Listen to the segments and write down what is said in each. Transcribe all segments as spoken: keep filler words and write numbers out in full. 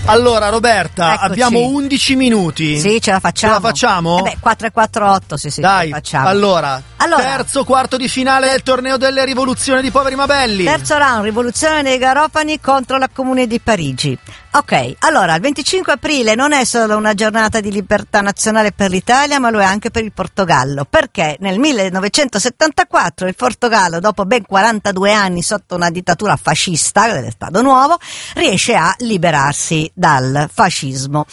Allora Roberta, Eccoci. abbiamo undici minuti. Sì, ce la facciamo. Ce la facciamo? Eh beh, quattro e quattro otto, sì sì, Dai, ce la facciamo. allora, Allora. terzo quarto di finale del torneo delle rivoluzioni di Poveri ma Belli. Terzo round, rivoluzione dei Garofani contro la Comune di Parigi. Ok, allora il venticinque aprile non è solo una giornata di libertà nazionale per l'Italia, ma lo è anche per il Portogallo, perché nel millenovecentosettantaquattro il Portogallo, dopo ben quarantadue anni sotto una dittatura fascista dello Stato Nuovo, riesce a liberarsi dal fascismo.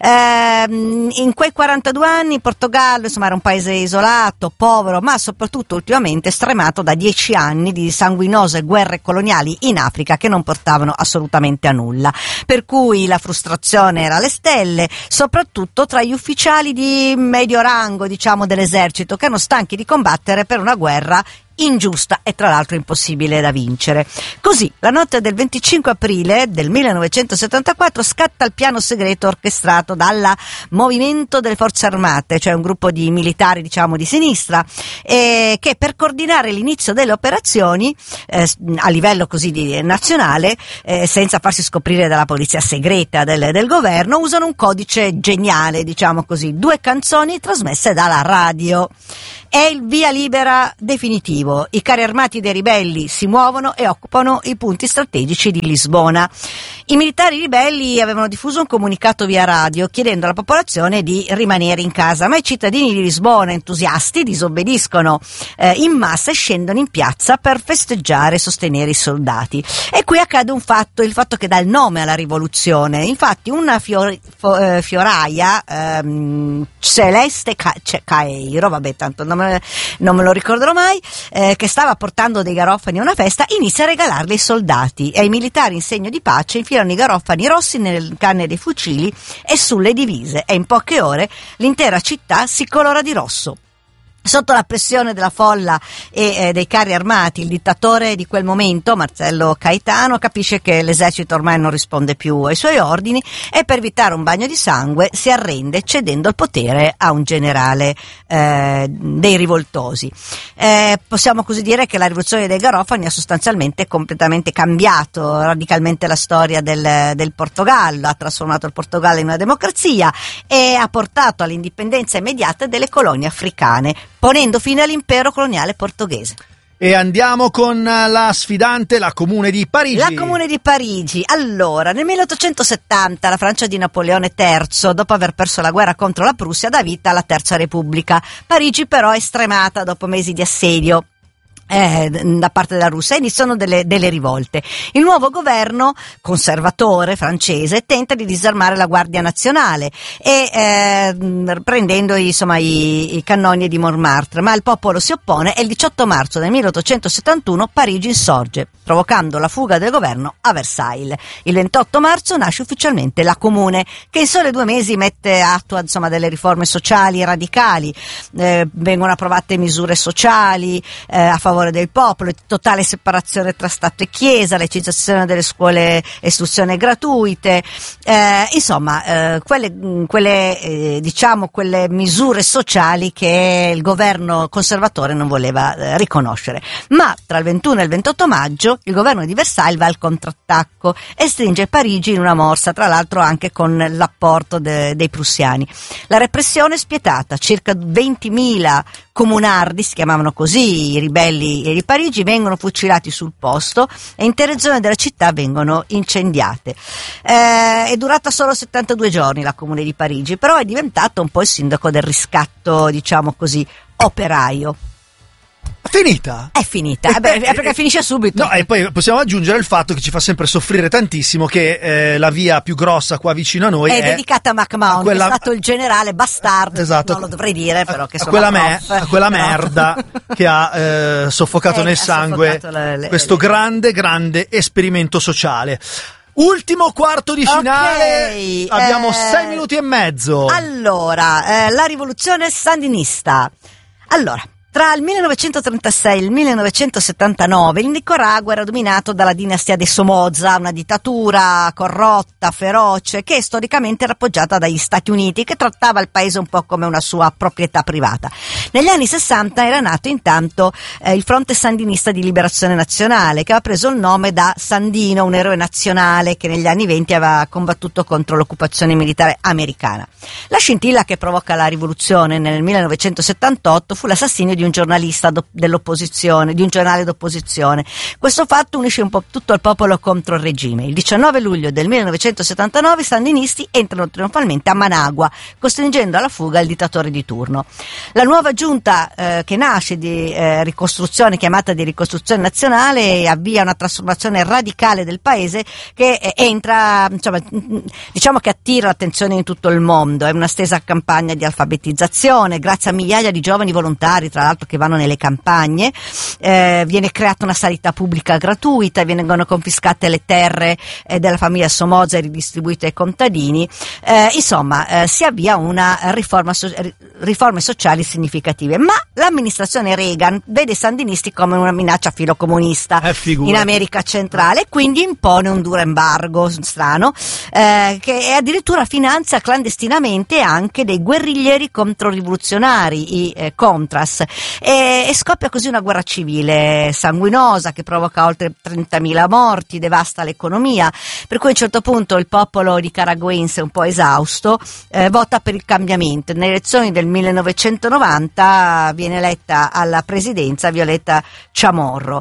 Ehm, in quei quarantadue anni il Portogallo, insomma, era un paese isolato, povero, ma soprattutto ultimamente stremato da dieci anni di sanguinose guerre coloniali in Africa che non portavano assolutamente a nulla. Per cui la frustrazione era alle stelle, soprattutto tra gli ufficiali di medio rango, diciamo, dell'esercito, che erano stanchi di combattere per una guerra ingiusta e tra l'altro impossibile da vincere. Così, la notte del venticinque aprile del millenovecentosettantaquattro scatta il piano segreto orchestrato dal Movimento delle Forze Armate, cioè un gruppo di militari, diciamo, di sinistra, eh, che per coordinare l'inizio delle operazioni eh, a livello così di, nazionale, eh, senza farsi scoprire dalla polizia segreta del, del governo, usano un codice geniale, diciamo così, due canzoni trasmesse dalla radio. È il via libera definitivo. I carri armati dei ribelli si muovono e occupano i punti strategici di Lisbona. I militari ribelli avevano diffuso un comunicato via radio chiedendo alla popolazione di rimanere in casa, ma i cittadini di Lisbona, entusiasti, disobbediscono eh, in massa e scendono in piazza per festeggiare e sostenere i soldati. E qui accade un fatto, il fatto che dà il nome alla rivoluzione. Infatti una fior, fo, eh, fioraia ehm, Celeste Ca- Caeiro, vabbè, tanto non me, non me lo ricorderò mai, eh, che stava portando dei garofani a una festa, inizia a regalarli ai soldati e ai militari in segno di pace infilano i garofani rossi nelle canne dei fucili e sulle divise, e in poche ore l'intera città si colora di rosso. Sotto la pressione della folla e eh, dei carri armati, il dittatore di quel momento, Marcello Caetano, capisce che l'esercito ormai non risponde più ai suoi ordini e per evitare un bagno di sangue si arrende cedendo il potere a un generale eh, dei rivoltosi. Eh, possiamo così dire che la rivoluzione dei Garofani ha sostanzialmente completamente cambiato radicalmente la storia del, del Portogallo, ha trasformato il Portogallo in una democrazia e ha portato all'indipendenza immediata delle colonie africane, ponendo fine all'impero coloniale portoghese. E andiamo con la sfidante, la Comune di Parigi. La Comune di Parigi. Allora, nel milleottocentosettanta la Francia di Napoleone terzo, dopo aver perso la guerra contro la Prussia, dà vita alla Terza Repubblica. Parigi però è stremata dopo mesi di assedio Eh, da parte della Russia, iniziano delle, delle rivolte. Il nuovo governo conservatore francese tenta di disarmare la Guardia Nazionale e eh, prendendo insomma i, i cannoni di Montmartre, ma il popolo si oppone e il diciotto marzo del milleottocentosettantuno Parigi insorge, provocando la fuga del governo a Versailles. Il ventotto marzo nasce ufficialmente la Comune, che in sole due mesi mette attua insomma delle riforme sociali radicali, eh, vengono approvate misure sociali eh, a favore del popolo, totale separazione tra Stato e Chiesa, la cessazione delle scuole istruzione gratuite, eh, insomma eh, quelle, quelle eh, diciamo quelle misure sociali che il governo conservatore non voleva eh, riconoscere. Ma tra il ventuno e il ventotto maggio il governo di Versailles va al contrattacco e stringe Parigi in una morsa, tra l'altro anche con l'apporto de, dei prussiani. La repressione è spietata, circa ventimila comunardi, si chiamavano così i ribelli di Parigi, vengono fucilati sul posto e intere zone della città vengono incendiate. Eh, è durata solo settantadue giorni la Comune di Parigi, però è diventato un po' il sindaco del riscatto, diciamo così, operaio. Finita? È finita, eh beh, è perché finisce subito. No, e poi possiamo aggiungere il fatto che ci fa sempre soffrire tantissimo che eh, la via più grossa qua vicino a noi è, è dedicata a MacMahon, quella... che è stato il generale bastardo, esatto, non lo dovrei dire però che a sono quella, me, prof, a quella però... merda che ha eh, soffocato eh, nel ha sangue soffocato le, le, questo le... grande grande esperimento sociale. Ultimo quarto di finale, okay, abbiamo eh... sei minuti e mezzo. Allora, eh, la rivoluzione sandinista. Allora, Tra il millenovecentotrentasei e il millenovecentosettantanove il Nicaragua era dominato dalla dinastia dei Somoza, una dittatura corrotta, feroce, che storicamente era appoggiata dagli Stati Uniti, che trattava il paese un po' come una sua proprietà privata. Negli anni sessanta era nato intanto eh, il Fronte Sandinista di Liberazione Nazionale, che aveva preso il nome da Sandino, un eroe nazionale che negli anni venti aveva combattuto contro l'occupazione militare americana. La scintilla che provoca la rivoluzione nel millenovecentosettantotto fu l'assassinio di un giornalista do- dell'opposizione, di un giornale d'opposizione. Questo fatto unisce un po' tutto il popolo contro il regime. Il diciannove luglio del millenovecentosettantanove i sandinisti entrano trionfalmente a Managua, costringendo alla fuga il dittatore di turno. La nuova giunta eh, che nasce di eh, ricostruzione, chiamata di ricostruzione nazionale, avvia una trasformazione radicale del paese che eh, entra, insomma, diciamo che attira l'attenzione in tutto il mondo. È una stesa campagna di alfabetizzazione, grazie a migliaia di giovani volontari, tra l'altro, che vanno nelle campagne, eh, viene creata una sanità pubblica gratuita, vengono confiscate le terre eh, della famiglia Somoza e ridistribuite ai contadini, eh, insomma eh, si avvia una riforma so- riforme sociali significative, ma l'amministrazione Reagan vede i sandinisti come una minaccia filocomunista eh, in America centrale, quindi impone un duro embargo strano eh, che addirittura finanzia clandestinamente anche dei guerriglieri controrivoluzionari, i eh, Contras, e, e scoppia così una guerra civile sanguinosa che provoca oltre trentamila morti, devasta l'economia, per cui a un certo punto il popolo nicaraguense, un po' esausto, eh, vota per il cambiamento. Nelle elezioni del millenovecentonovanta viene eletta alla presidenza Violeta Chamorro.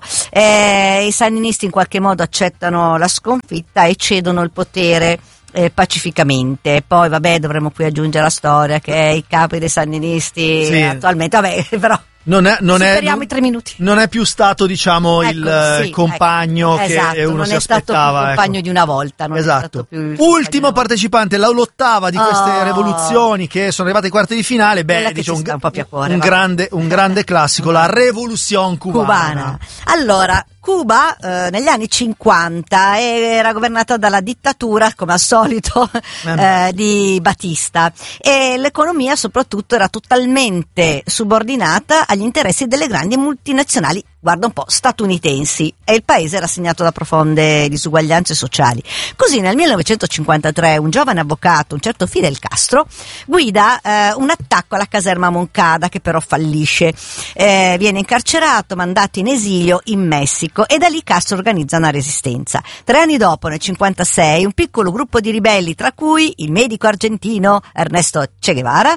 Eh, i sandinisti in qualche modo accettano la sconfitta e cedono il potere Eh, pacificamente. Poi vabbè, dovremmo qui aggiungere la storia che i capi dei sandinisti sì. attualmente, vabbè, però non è, non è, superiamo i tre minuti. Non è più stato, diciamo, ecco, il sì, compagno ecco, che esatto, uno non si è aspettava. stato più compagno ecco. di una volta, non esatto. è stato più il Ultimo partecipante, la l'ottava di queste oh. rivoluzioni che sono arrivate ai quarti di finale, beh, diciamo, un, un, po' più a cuore, un grande, un grande classico, la Revolution cubana. cubana. Allora, Cuba eh, negli anni cinquanta era governata dalla dittatura, come al solito, eh, di Batista, e l'economia soprattutto era totalmente subordinata agli interessi delle grandi multinazionali, guarda un po', statunitensi, e il paese era segnato da profonde disuguaglianze sociali. Così nel millenovecentocinquantatré un giovane avvocato, un certo Fidel Castro, guida eh, un attacco alla caserma Moncada, che però fallisce. Eh, viene incarcerato, mandato in esilio in Messico, e da lì Castro organizza una resistenza. Tre anni dopo, nel cinquantasei, un piccolo gruppo di ribelli, tra cui il medico argentino Ernesto Che Guevara,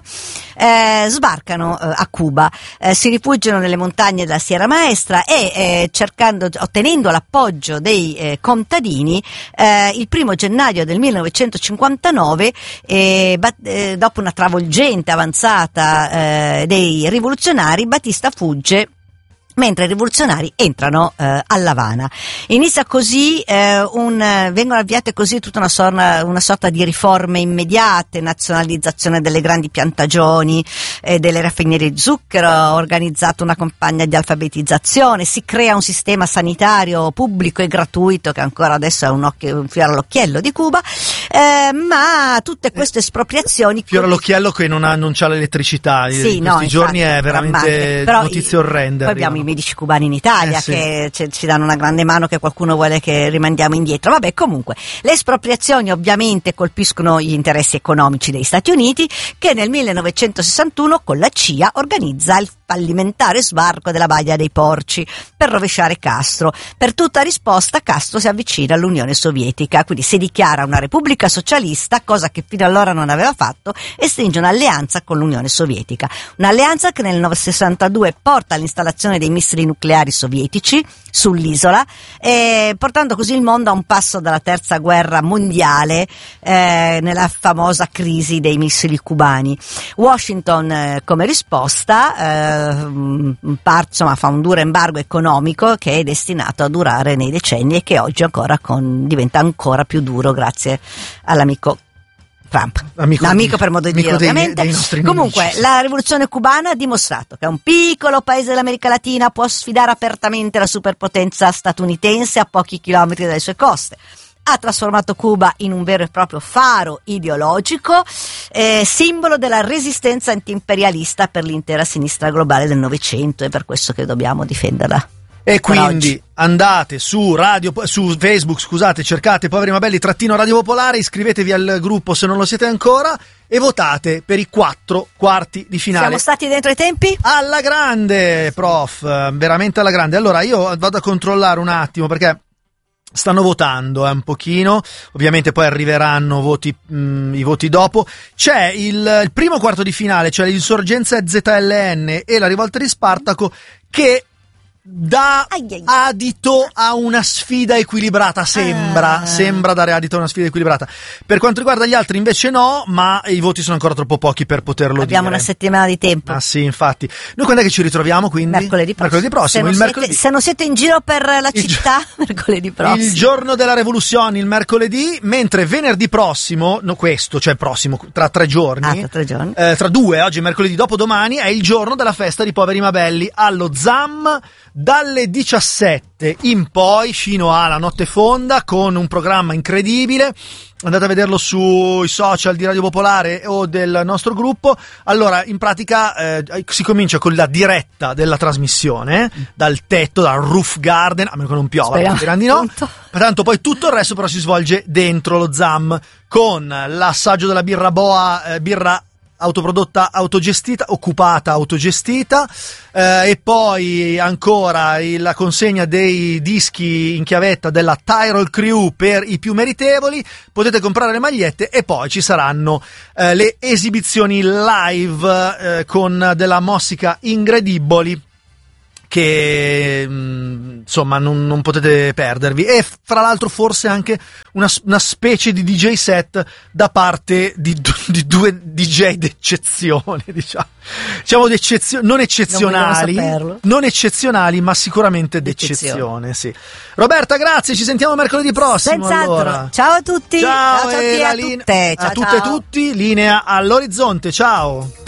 eh, sbarcano eh, a Cuba, eh, si rifugiano nelle montagne della Sierra Maestra e eh, cercando, ottenendo l'appoggio dei eh, contadini, eh, il primo gennaio del millenovecentocinquantanove, eh, bat- eh, dopo una travolgente avanzata eh, dei rivoluzionari, Batista fugge, mentre i rivoluzionari entrano eh, all'Havana. Inizia così eh, un vengono avviate così tutta una sorta, una sorta di riforme immediate, nazionalizzazione delle grandi piantagioni e eh, delle raffinerie di zucchero, organizzata una campagna di alfabetizzazione, si crea un sistema sanitario pubblico e gratuito che ancora adesso è un, occhio, un fiore all'occhiello di Cuba, eh, ma tutte queste espropriazioni fiore all'occhiello che non ha non c'ha l'elettricità, sì, in no, questi giorni è veramente notizie orrende. Poi abbiamo i medici cubani in Italia eh, sì. che c- ci danno una grande mano, che qualcuno vuole che rimandiamo indietro. Vabbè, comunque le espropriazioni ovviamente colpiscono gli interessi economici degli Stati Uniti, che nel millenovecentosessantuno con la C I A organizza il fallimentare sbarco della Baia dei Porci per rovesciare Castro. Per tutta risposta Castro si avvicina all'Unione Sovietica, quindi si dichiara una repubblica socialista, cosa che fino allora non aveva fatto, e stringe un'alleanza con l'Unione Sovietica, un'alleanza che nel sessantadue porta all'installazione dei missili nucleari sovietici sull'isola, eh, portando così il mondo a un passo dalla terza guerra mondiale, eh, nella famosa crisi dei missili cubani. Washington eh, come risposta eh, part, insomma, fa un duro embargo economico che è destinato a durare nei decenni e che oggi ancora con, diventa ancora più duro grazie all'amico Trump, amico, amico per modo di dire, dei, ovviamente. Dei Comunque, nemici. La rivoluzione cubana ha dimostrato che un piccolo paese dell'America Latina può sfidare apertamente la superpotenza statunitense a pochi chilometri dalle sue coste. ha trasformato Cuba in un vero e proprio faro ideologico, eh, simbolo della resistenza antiimperialista per l'intera sinistra globale del Novecento, e per questo che dobbiamo difenderla. E quindi andate su radio, su Facebook, scusate, cercate Poveri ma Belli trattino Radio Popolare, iscrivetevi al gruppo se non lo siete ancora e votate per i quattro quarti di finale. Siamo stati dentro i tempi? Alla grande, prof, veramente alla grande. Allora io vado a controllare un attimo perché stanno votando eh, un pochino, ovviamente poi arriveranno voti, mh, i voti dopo. C'è il, il primo quarto di finale, cioè l'insorgenza Z L N e la rivolta di Spartaco, che dà adito a una sfida equilibrata, sembra, ah. sembra dare adito a una sfida equilibrata. Per quanto riguarda gli altri invece no, ma i voti sono ancora troppo pochi per poterlo Abbiamo dire. Abbiamo una settimana di tempo. Ah sì, infatti. Noi quando è che ci ritroviamo quindi? Mercoledì prossimo. Mercoledì prossimo. Se, il non mercoledì. Siete, se non siete in giro per la città, il, mercoledì prossimo. Il giorno della rivoluzione, il mercoledì, mentre venerdì prossimo, no questo, cioè prossimo, tra tre giorni. Ah, tra tre giorni. Eh, tra due, oggi è mercoledì, dopodomani, è il giorno della festa di Poveri ma Belli allo Z A M dalle diciassette in poi fino alla notte fonda, con un programma incredibile. Andate a vederlo sui social di Radio Popolare o del nostro gruppo. Allora, in pratica eh, si comincia con la diretta della trasmissione, eh, dal tetto, dal roof garden, a meno che non piova, grandi no. Tanto poi tutto il resto però si svolge dentro lo Z A M, con l'assaggio della birra Boa, eh, birra autoprodotta, autogestita, occupata, autogestita, eh, e poi ancora il, la consegna dei dischi in chiavetta della Tyrol Crew per i più meritevoli. Potete comprare le magliette e poi ci saranno eh, le esibizioni live eh, con della musica incredibili che mh, insomma non, non potete perdervi, e fra l'altro forse anche una, una specie di D J set da parte di, di due D J d'eccezione, diciamo, diciamo d'eccezione, non eccezionali, non, non eccezionali, ma sicuramente d'eccezione, sì. Roberta, grazie, ci sentiamo mercoledì prossimo. Senz'altro. Allora. Ciao a tutti. Ciao, ciao, ciao e a, linea, tutte. Ciao, a tutte ciao. e tutti, linea all'orizzonte, ciao.